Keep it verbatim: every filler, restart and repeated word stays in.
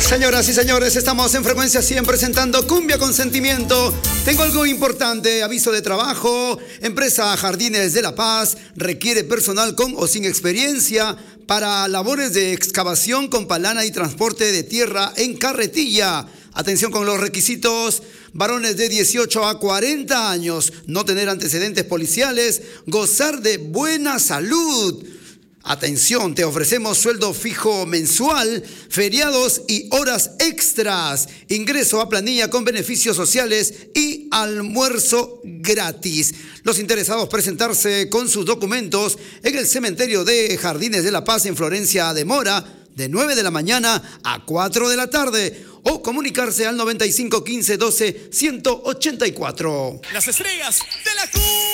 Señoras y señores, estamos en Frecuencia cien presentando Cumbia con Sentimiento. Tengo algo importante, aviso de trabajo. Empresa Jardines de la Paz requiere personal con o sin experiencia para labores de excavación con palana y transporte de tierra en carretilla. Atención con los requisitos: varones de dieciocho a cuarenta años, no tener antecedentes policiales, gozar de buena salud. Atención, te ofrecemos sueldo fijo mensual, feriados y horas extras, ingreso a planilla con beneficios sociales y almuerzo gratis. Los interesados presentarse con sus documentos en el cementerio de Jardines de la Paz en Florencia de Mora, de nueve de la mañana a cuatro de la tarde, o comunicarse al noventa y cinco quince doce ciento ochenta y cuatro. Las estrellas de la Cumbia.